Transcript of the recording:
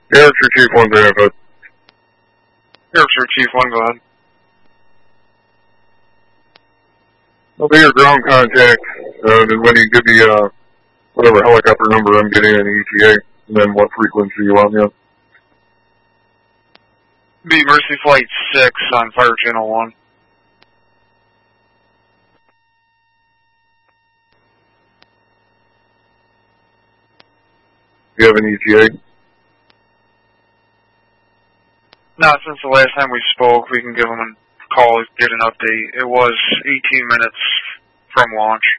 Air True Chief 1, go ahead. Air True Chief 1, go ahead. I'll be your ground contact, and when you give me, whatever helicopter number I'm getting in the ETA, and then what frequency you want me on. Be Mercy Flight 6 on Fire Channel 1. Do you have an ETA? Not since the last time we spoke. We can give them a call, get an update. It was 18 minutes from launch.